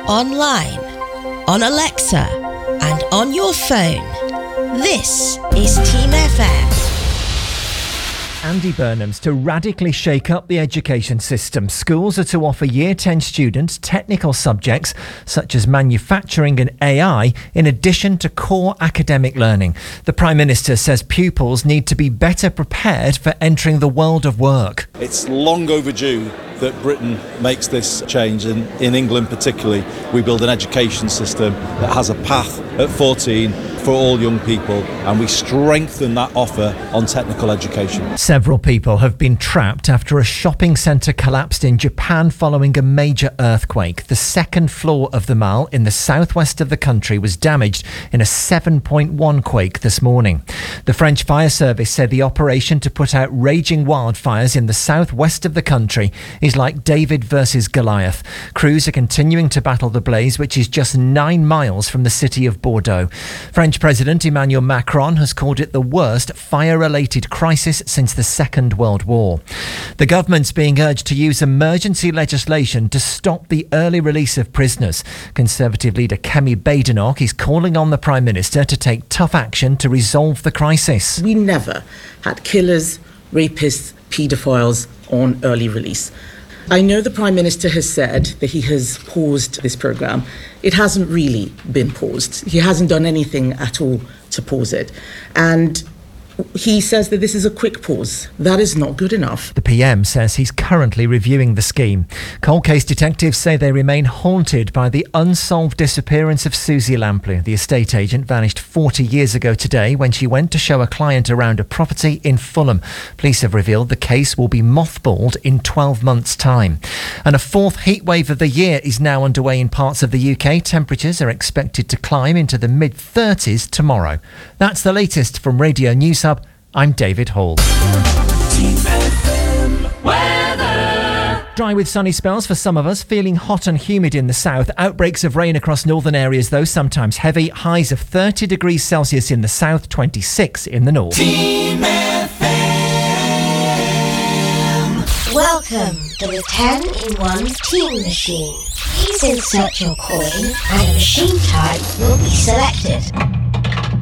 online, on Alexa, and on your phone. This is Team FM. Andy Burnham's to radically shake up the education system. Schools are to offer Year 10 students technical subjects such as manufacturing and AI in addition to core academic learning. The Prime Minister says pupils need to be better prepared for entering the world of work. It's long overdue that Britain makes this change, and in England particularly, we build an education system that has a path at 14 for all young people, and we strengthen that offer on technical education. Several people have been trapped after a shopping centre collapsed in Japan following a major earthquake. The second floor of the mall in the southwest of the country was damaged in a 7.1 quake this morning. The French Fire Service said the operation to put out raging wildfires in the southwest of the country is like David versus Goliath. Crews are continuing to battle the blaze, which is just 9 miles from the city of Bordeaux. French President Emmanuel Macron has called it the worst fire-related crisis since the Second World War. The government's being urged to use emergency legislation to stop the early release of prisoners. Conservative leader Kemi Badenoch is calling on the Prime Minister to take tough action to resolve the crisis. We never had killers, rapists, paedophiles on early release. I know the Prime Minister has said that he has paused this programme. It hasn't really been paused. He hasn't done anything at all to pause it. And he says that this is a quick pause. That is not good enough. The PM says he's currently reviewing the scheme. Cold case detectives say they remain haunted by the unsolved disappearance of Susie Lampley. The estate agent vanished 40 years ago today when she went to show a client around a property in Fulham. Police have revealed the case will be mothballed in 12 months' time. And a fourth heatwave of the year is now underway in parts of the UK. Temperatures are expected to climb into the mid-30s tomorrow. That's the latest from Radio News Hub. I'm David Hall. Dry with sunny spells for some of us, feeling hot and humid in the south. Outbreaks of rain across northern areas though, sometimes heavy. Highs of 30 degrees Celsius in the south, 26 in the north. Team FM. Welcome to the 10-in-1 Team Machine. Please insert your coin and a machine type will be selected.